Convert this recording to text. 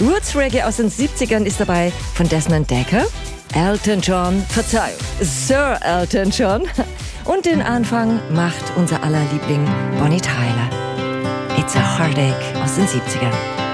Roots Reggae aus den 70ern ist dabei von Desmond Dekker, Elton John, Verzeihung, Sir Elton John. Und den Anfang macht unser aller Liebling Bonnie Tyler. It's a Heartache aus den 70ern.